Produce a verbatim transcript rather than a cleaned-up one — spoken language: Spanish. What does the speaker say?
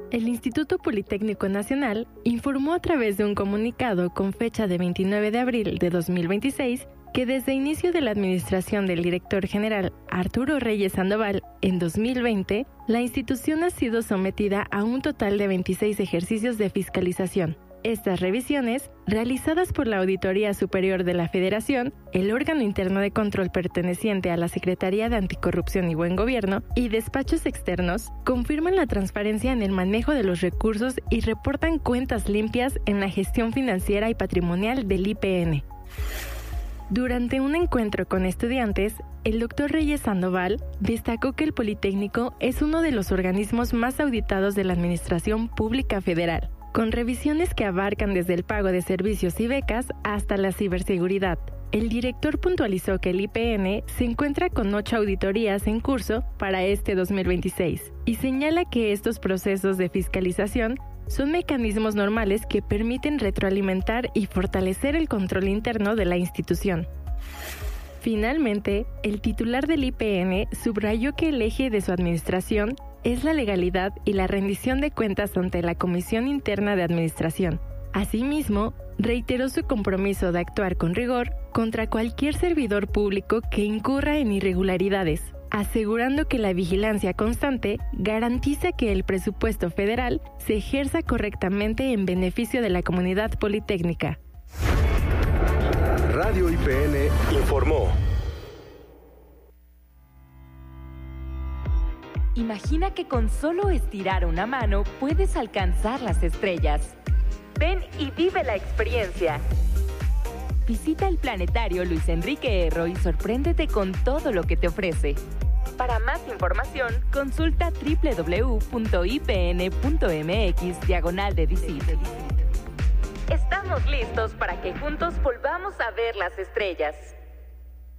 El Instituto Politécnico Nacional informó a través de un comunicado con fecha de veintinueve de abril de dos mil veintiséis que desde inicio de la administración del director general Arturo Reyes Sandoval en dos mil veinte, la institución ha sido sometida a un total de veintiséis ejercicios de fiscalización. Estas revisiones, realizadas por la Auditoría Superior de la Federación, el órgano interno de control perteneciente a la Secretaría de Anticorrupción y Buen Gobierno, y despachos externos, confirman la transparencia en el manejo de los recursos y reportan cuentas limpias en la gestión financiera y patrimonial del I P N. Durante un encuentro con estudiantes, el doctor Reyes Sandoval destacó que el Politécnico es uno de los organismos más auditados de la Administración Pública Federal, con revisiones que abarcan desde el pago de servicios y becas hasta la ciberseguridad. El director puntualizó que el I P N se encuentra con ocho auditorías en curso para este dos mil veintiséis y señala que estos procesos de fiscalización son mecanismos normales que permiten retroalimentar y fortalecer el control interno de la institución. Finalmente, el titular del I P N subrayó que el eje de su administración es la legalidad y la rendición de cuentas ante la Comisión Interna de Administración. Asimismo, reiteró su compromiso de actuar con rigor contra cualquier servidor público que incurra en irregularidades, asegurando que la vigilancia constante garantiza que el presupuesto federal se ejerza correctamente en beneficio de la comunidad politécnica. Radio I P N informó. Imagina que con solo estirar una mano puedes alcanzar las estrellas. Ven y vive la experiencia. Visita el planetario Luis Enrique Erro y sorpréndete con todo lo que te ofrece. Para más información, consulta doble u doble u doble u punto i p n punto m x diagonal de visit. Estamos listos para que juntos volvamos a ver las estrellas.